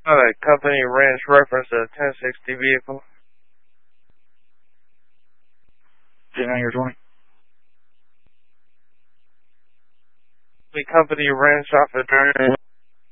Company ranch reference a 1060 vehicle. 10-20. The company ranch off of